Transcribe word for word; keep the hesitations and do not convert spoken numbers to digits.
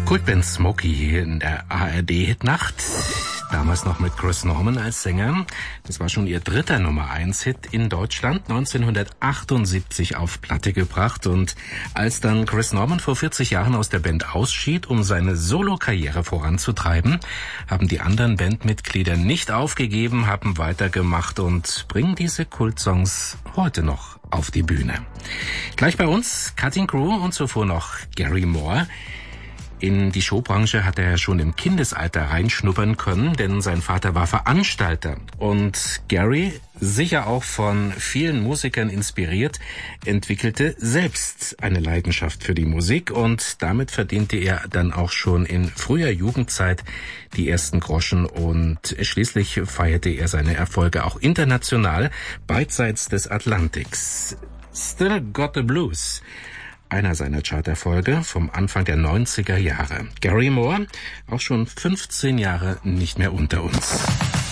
Kultband Smokey hier in der A R D-Hitnacht. Damals noch mit Chris Norman als Sänger. Das war schon ihr dritter Nummer eins Hit in Deutschland, neunzehnhundertachtundsiebzig auf Platte gebracht. Und als dann Chris Norman vor vierzig Jahren aus der Band ausschied, um seine Solo-Karriere voranzutreiben, haben die anderen Bandmitglieder nicht aufgegeben, haben weitergemacht und bringen diese Kultsongs heute noch auf die Bühne. Gleich bei uns Cutting Crew und zuvor noch Gary Moore. In die Showbranche hat er schon im Kindesalter reinschnuppern können, denn sein Vater war Veranstalter. Und Gary, sicher auch von vielen Musikern inspiriert, entwickelte selbst eine Leidenschaft für die Musik und damit verdiente er dann auch schon in früher Jugendzeit die ersten Groschen und schließlich feierte er seine Erfolge auch international beidseits des Atlantiks. Still Got the Blues. Einer seiner Charterfolge vom Anfang der neunziger Jahre. Gary Moore, auch schon fünfzehn Jahre nicht mehr unter uns.